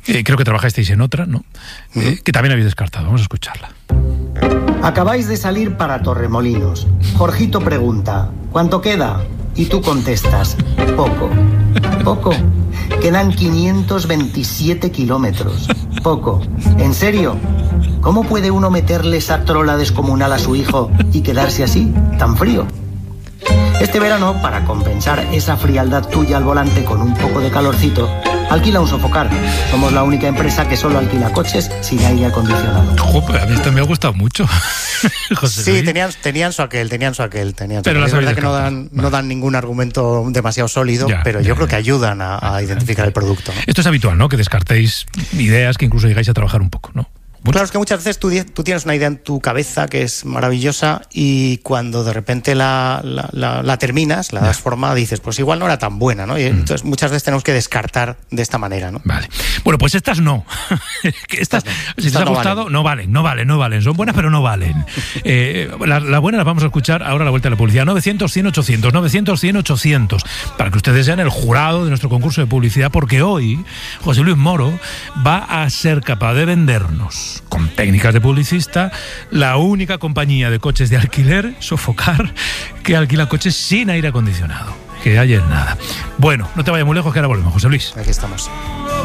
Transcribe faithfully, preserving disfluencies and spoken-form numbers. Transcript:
Eh, creo que trabajasteis en otra, ¿no? Uh-huh. Eh, que también habéis descartado. Vamos a escucharla. Acabáis de salir para Torremolinos. Jorgito pregunta, ¿cuánto queda? Y tú contestas, poco. Poco. Quedan quinientos veintisiete kilómetros. Poco. ¿En serio? ¿Cómo puede uno meterle esa trola descomunal a su hijo y quedarse así, tan frío? Este verano, para compensar esa frialdad tuya al volante con un poco de calorcito, alquila un Sofocar. Somos la única empresa que solo alquila coches sin aire acondicionado. Joder, a mí esto me ha gustado mucho. José sí, Luis. tenían, tenían su aquel, tenían su aquel. Tenían su pero aquel. Es verdad que no descartado. dan, no dan ningún argumento demasiado sólido, Ya, pero ya, yo creo ya. que ayudan a, a identificar el producto, ¿no? Esto es habitual, ¿no? Que descartéis ideas, que incluso llegáis a trabajar un poco, ¿no? Claro, es que muchas veces tú, tú tienes una idea en tu cabeza que es maravillosa y cuando de repente la, la, la, la terminas, la das forma, dices, pues igual no era tan buena, ¿no? Y mm. entonces muchas veces tenemos que descartar de esta manera, ¿no? Vale. Bueno, pues estas no. estas, no. Si estas te ha no gustado, valen. no valen, no valen, no valen. Son buenas, pero no valen. eh, las la buenas las vamos a escuchar ahora a la vuelta de la publicidad. novecientos, cien, ochocientos. novecientos, cien, ochocientos. Para que ustedes sean el jurado de nuestro concurso de publicidad, porque hoy José Luis Moro va a ser capaz de vendernos, con técnicas de publicista, la única compañía de coches de alquiler, Sofocar, que alquila coches sin aire acondicionado. Que ayer nada. Bueno, no te vayas muy lejos, que ahora volvemos, José Luis. Aquí estamos.